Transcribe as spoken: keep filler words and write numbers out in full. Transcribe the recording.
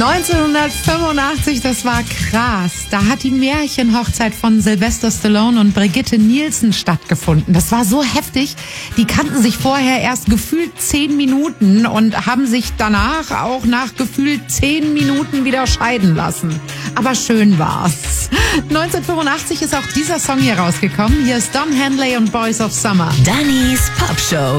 neunzehnhundertfünfundachtzig, das war krass. Da hat die Märchenhochzeit von Sylvester Stallone und Brigitte Nielsen stattgefunden. Das war so heftig. Die kannten sich vorher erst gefühlt zehn Minuten und haben sich danach auch nach gefühlt zehn Minuten wieder scheiden lassen. Aber schön war's. neunzehnhundertfünfundachtzig ist auch dieser Song hier rausgekommen. Hier ist Don Henley und Boys of Summer. Dannys Pop Show.